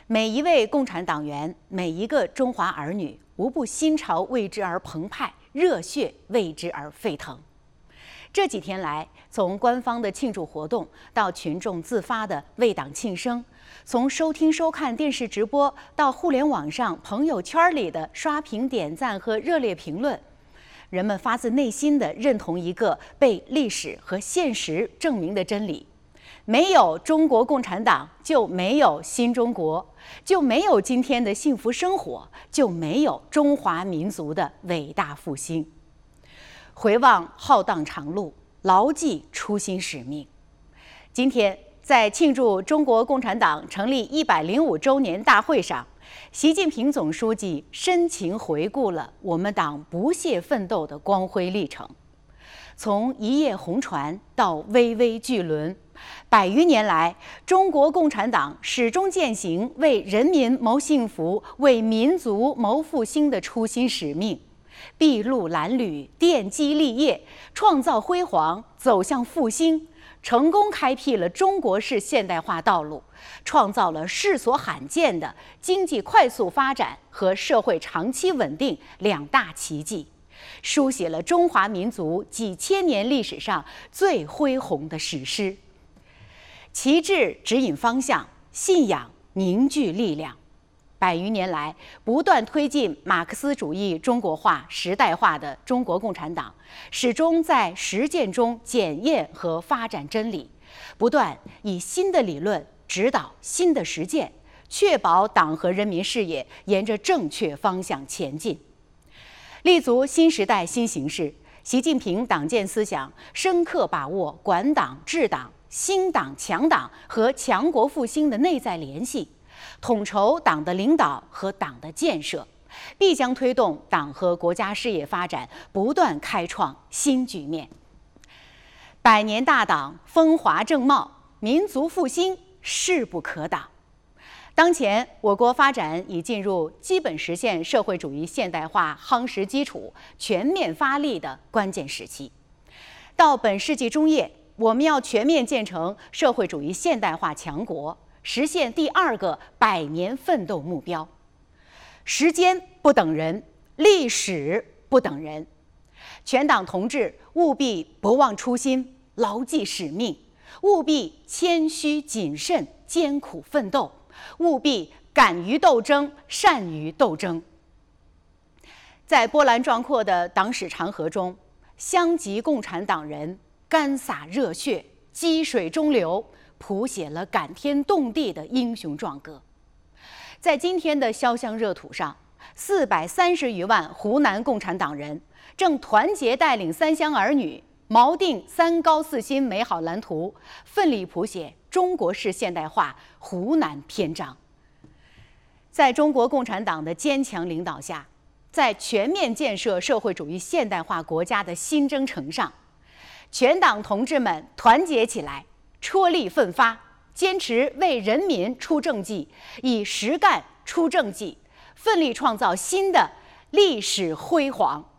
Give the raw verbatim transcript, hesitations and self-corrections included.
每一位共产党员，每一个中华儿女，无不心潮为之而澎湃，热血为之而沸腾。这几天来，从官方的庆祝活动到群众自发的为党庆生，从收听收看电视直播到互联网上朋友圈里的刷屏点赞和热烈评论，人们发自内心地认同一个被历史和现实证明的真理：没有中国共产党，就没有新中国，就没有今天的幸福生活，就没有中华民族的伟大复兴。回望浩荡长路，牢记初心使命。今天，在庆祝中国共产党成立一百零五周年大会上，习近平总书记深情回顾了我们党不懈奋斗的光辉历程。从一叶红船到巍巍巨轮，百余年来，中国共产党始终践行为人民谋幸福、为民族谋复兴的初心使命，筚路蓝缕，奠基立业，创造辉煌，走向复兴，成功开辟了中国式现代化道路，创造了世所罕见的经济快速发展和社会长期稳定两大奇迹，书写了中华民族几千年历史上最恢宏的史诗。旗帜指引方向，信仰凝聚力量。百余年来，不断推进马克思主义中国化、时代化的中国共产党，始终在实践中检验和发展真理，不断以新的理论指导新的实践，确保党和人民事业沿着正确方向前进。立足新时代新形势，习近平党建思想深刻把握管党治党、兴党强党和强国复兴的内在联系，统筹党的领导和党的建设，必将推动党和国家事业发展不断开创新局面。百年大党风华正茂，民族复兴势不可挡。当前，我国发展已进入基本实现社会主义现代化夯实基础、全面发力的关键时期。到本世纪中叶，我们要全面建成社会主义现代化强国，实现第二个百年奋斗目标。时间不等人，历史不等人，全党同志务必不忘初心，牢记使命，务必谦虚谨慎，艰苦奋斗，务必敢于斗争，善于斗争。在波澜壮阔的党史长河中，乡级共产党人干洒热血，积水中流，谱写了感天动地的英雄壮歌。在今天的潇湘热土上，四百三十余万湖南共产党人正团结带领三乡儿女，锚定三高四新美好蓝图，奋力谱写中国式现代化湖南篇章。在中国共产党的坚强领导下，在全面建设社会主义现代化国家的新征程上，全党同志们团结起来，踔厉奋发，坚持为人民出政绩，以实干出政绩，奋力创造新的历史辉煌。